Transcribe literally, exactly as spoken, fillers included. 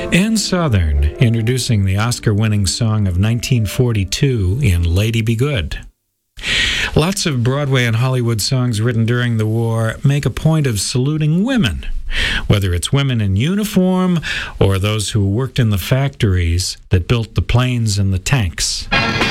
Ann Southern introducing the Oscar-winning song of nineteen forty-two in Lady Be Good. Lots of Broadway and Hollywood songs written during the war make a point of saluting women, whether it's women in uniform or those who worked in the factories that built the planes and the tanks.